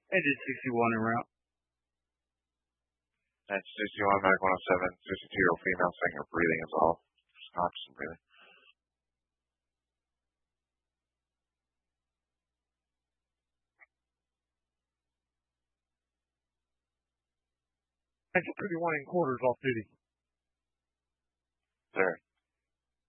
Engine 61 en route. That's 61, Mac 107, 62-year-old female saying her breathing is off. Stops and breathing. Engine 31 in quarters off duty. Sir.